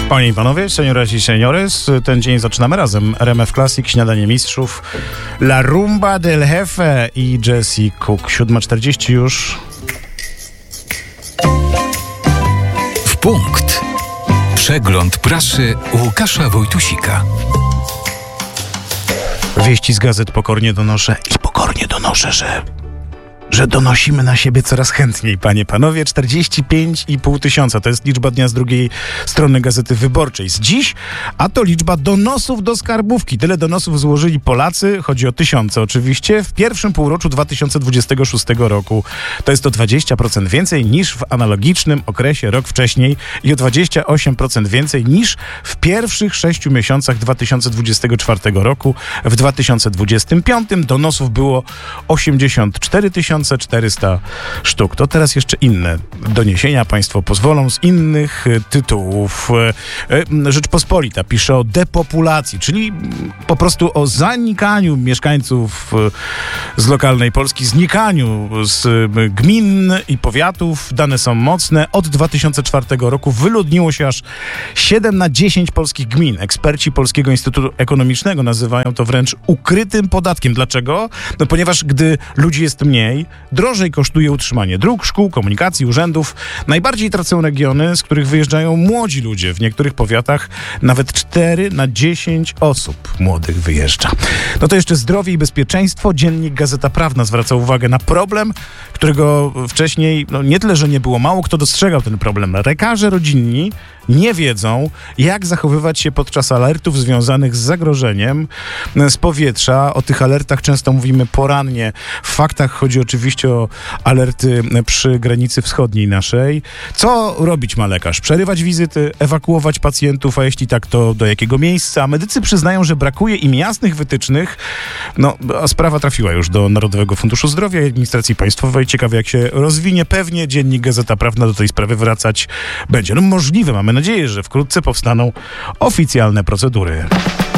Panie i panowie, senioras i seniores, ten dzień zaczynamy razem. RMF Classic, Śniadanie Mistrzów, La Rumba del Jefe i Jesse Cook. 7:40 już. W punkt. Przegląd prasy Łukasza Wojtusika. Wieści z gazet pokornie donoszę że donosimy na siebie coraz chętniej, panie, panowie. 45,5 tysiąca to jest liczba dnia z drugiej strony Gazety Wyborczej z dziś, a to liczba donosów do skarbówki. Tyle donosów złożyli Polacy, chodzi o tysiące oczywiście, w pierwszym półroczu 2026 roku. To jest o 20% więcej niż w analogicznym okresie rok wcześniej i o 28% więcej niż w pierwszych 6 miesiącach 2024 roku. W 2025 donosów było 84 400 sztuk. To teraz jeszcze inne doniesienia, państwo pozwolą, z innych tytułów. Rzeczpospolita pisze o depopulacji, czyli po prostu o zanikaniu mieszkańców z lokalnej Polski, znikaniu z gmin i powiatów. Dane są mocne. Od 2004 roku wyludniło się aż 7 na 10 polskich gmin. Eksperci Polskiego Instytutu Ekonomicznego nazywają to wręcz ukrytym podatkiem. Dlaczego? No ponieważ gdy ludzi jest mniej, drożej kosztuje utrzymanie dróg, szkół, komunikacji, urzędów. Najbardziej tracą regiony, z których wyjeżdżają młodzi ludzie. W niektórych powiatach nawet 4 na 10 osób młodych wyjeżdża. No to jeszcze zdrowie i bezpieczeństwo. Dziennik Gazeta Prawna zwraca uwagę na problem, którego wcześniej nie tyle, że nie było, mało kto dostrzegał ten problem. Lekarze rodzinni nie wiedzą, jak zachowywać się podczas alertów związanych z zagrożeniem z powietrza. O tych alertach często mówimy porannie. W faktach chodzi oczywiście o alerty przy granicy wschodniej naszej. Co robić ma lekarz? Przerywać wizyty, ewakuować pacjentów, a jeśli tak, to do jakiego miejsca? Medycy przyznają, że brakuje im jasnych wytycznych. A sprawa trafiła już do Narodowego Funduszu Zdrowia i Administracji Państwowej. Ciekawe, jak się rozwinie. Pewnie dziennik Gazeta Prawna do tej sprawy wracać będzie. Możliwe, mamy nadzieję, że wkrótce powstaną oficjalne procedury.